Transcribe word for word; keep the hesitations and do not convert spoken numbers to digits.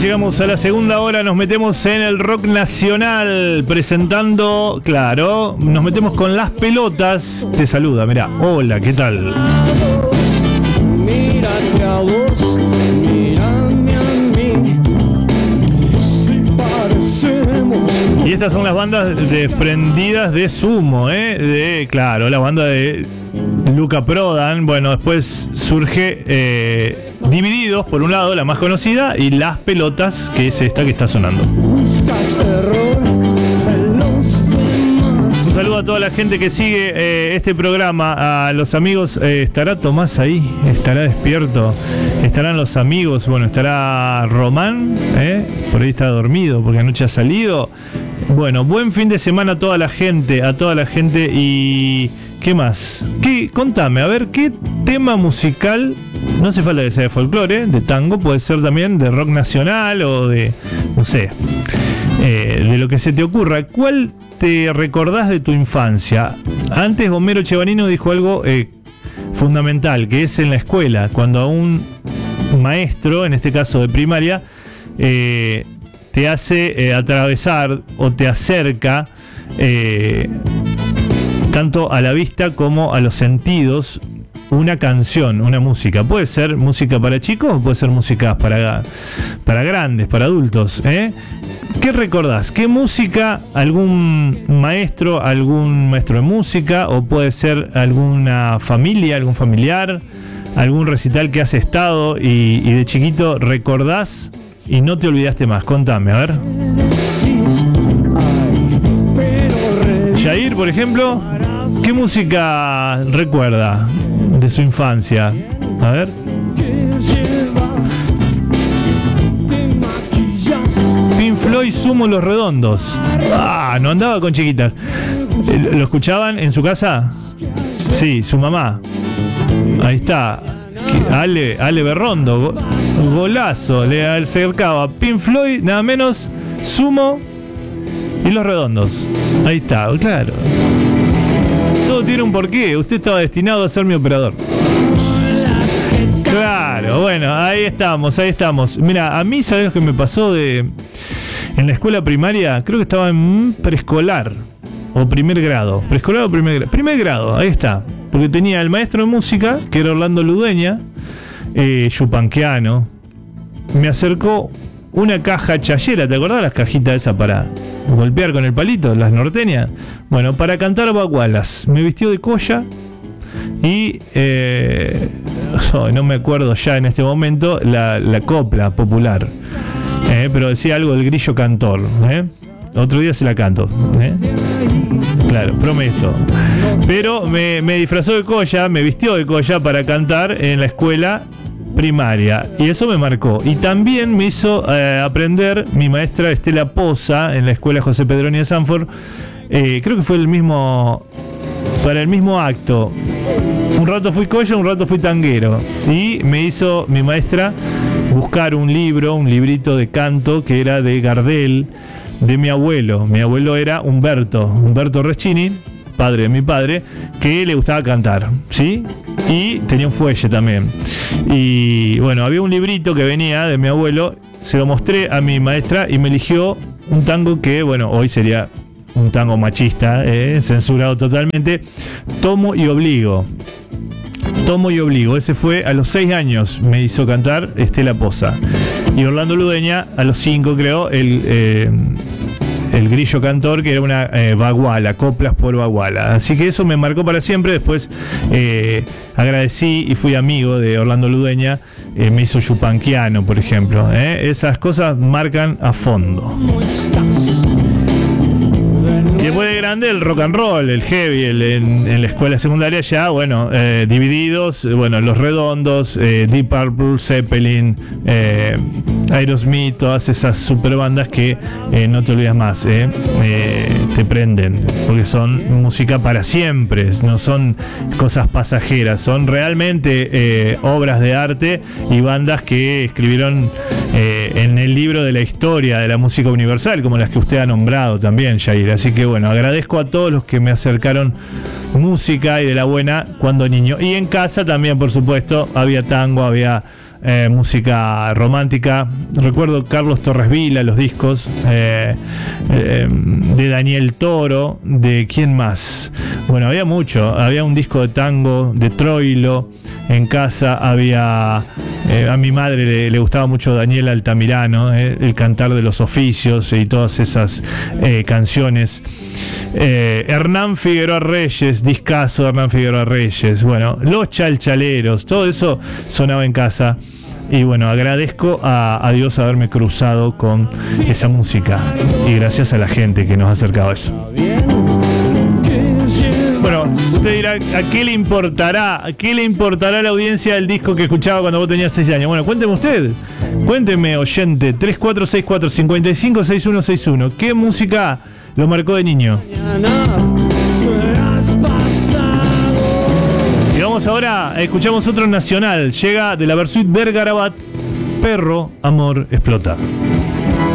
llegamos a la segunda hora, nos metemos en el rock nacional, presentando, claro, nos metemos con Las Pelotas. Te saluda, mirá, hola, ¿qué tal? Mírate a vos, mírame a mí, si parecemos. Y estas son las bandas desprendidas de Sumo, ¿eh? De, claro, la banda de Luca Prodan. Bueno, después surge eh, Divididos, por un lado, la más conocida, y Las Pelotas, que es esta que está sonando. Buscas error en los demás. Un saludo a toda la gente que sigue eh, este programa, a los amigos. Eh, ¿Estará Tomás ahí? ¿Estará despierto? ¿Estarán los amigos? Bueno, estará Román, ¿eh? Por ahí está dormido porque anoche ha salido. Bueno, buen fin de semana a toda la gente, a toda la gente. Y ¿qué más? ¿Qué? Contame, a ver, ¿qué tema musical? No hace falta que sea de folclore, de tango, puede ser también de rock nacional o de, no sé, eh, de lo que se te ocurra. ¿Cuál te recordás de tu infancia? Antes Homero Chevanino dijo algo eh, fundamental, que es en la escuela, cuando a un maestro, en este caso de primaria, eh, te hace eh, atravesar o te acerca eh, tanto a la vista como a los sentidos una canción, una música. Puede ser música para chicos o puede ser música para, para grandes, para adultos, ¿eh? ¿Qué recordás? ¿Qué música, algún maestro, algún maestro de música, o puede ser alguna familia, algún familiar, algún recital que has estado y, y de chiquito recordás y no te olvidaste más? Contame, a ver. Jair, por ejemplo, ¿qué música recuerda de su infancia? A ver. Pink Floyd, Sumo, Los Redondos. Ah, no andaba con chiquitas. ¿Lo escuchaban en su casa? Sí, su mamá. Ahí está. Ale, Ale Berrondo. Golazo. Le acercaba Pink Floyd, nada menos, Sumo y Los Redondos. Ahí está, claro. Todo tiene un porqué. Usted estaba destinado a ser mi operador. Claro, bueno, ahí estamos, ahí estamos. Mira, a mí, ¿sabes lo que me pasó de en la escuela primaria? Creo que estaba en preescolar o primer grado. Preescolar o primer grado. Primer grado, ahí está. Porque tenía el maestro de música, que era Orlando Ludeña, eh, yupanquiano. Me acercó una caja chayera, ¿te acordás las cajitas esas para golpear con el palito, las norteñas? Bueno, para cantar bagualas. Me vistió de colla y eh, oh, no me acuerdo ya en este momento la, la copla popular, eh, pero decía algo del grillo cantor, eh. Otro día se la canto, eh. Claro, prometo. Pero me, me disfrazó de colla, me vistió de colla para cantar en la escuela primaria, y eso me marcó. Y también me hizo eh, aprender mi maestra Estela Poza en la escuela José Pedroni de Sanford. Eh, creo que fue el mismo, para el mismo acto. Un rato fui colla, un rato fui tanguero, y me hizo mi maestra buscar un libro, un librito de canto que era de Gardel, de mi abuelo. Mi abuelo era Humberto, Humberto Reschini, padre de mi padre, que le gustaba cantar, ¿sí? Y tenía un fuelle también. Y bueno, había un librito que venía de mi abuelo, se lo mostré a mi maestra y me eligió un tango que, bueno, hoy sería un tango machista, eh, censurado totalmente. Tomo y obligo. Tomo y obligo. Ese fue a los seis años, me hizo cantar Estela Poza. Y Orlando Ludeña, a los cinco creo, el... Eh, el grillo cantor, que era una eh, baguala, coplas por baguala. Así que eso me marcó para siempre. Después eh, agradecí y fui amigo de Orlando Ludeña. Eh, me hizo yupanquiano, por ejemplo. Eh. Esas cosas marcan a fondo. Y después de grande el rock and roll, el heavy, el, en, en la escuela secundaria ya, bueno, eh, Divididos, bueno, Los Redondos, eh, Deep Purple, Zeppelin, eh, Aerosmith, todas esas super bandas que eh, no te olvidas más, eh, eh, te prenden, porque son música para siempre, no son cosas pasajeras, son realmente eh, obras de arte y bandas que escribieron eh, en el libro de la historia de la música universal, como las que usted ha nombrado también, Jair. Así que bueno, agradezco a todos los que me acercaron música y de la buena cuando niño. Y en casa también, por supuesto, había tango, había eh, música romántica. Recuerdo Carlos Torres Vila, los discos eh, eh, de Daniel Toro, de quién más. Bueno, había mucho. Había un disco de tango de Troilo en casa. Había eh, a mi madre le, le gustaba mucho Daniel Altamirano, eh, el cantar de los oficios y todas esas eh, canciones. Eh, Hernán Figueroa Reyes, discazo de Hernán Figueroa Reyes. Bueno, Los Chalchaleros, todo eso sonaba en casa. Y bueno, agradezco a, a Dios haberme cruzado con esa música. Y gracias a la gente que nos ha acercado a eso. Bueno, usted dirá, ¿a qué le importará? ¿A qué le importará a la audiencia el disco que escuchaba cuando vos tenías seis años? Bueno, cuénteme usted. Cuénteme, oyente, tres cuatro seis cuatro, cinco cinco, seis uno seis uno. ¿Qué música lo marcó de niño? Y vamos ahora, escuchamos otro nacional. Llega de la Versuit Vergarabat, Perro, Amor, Explota.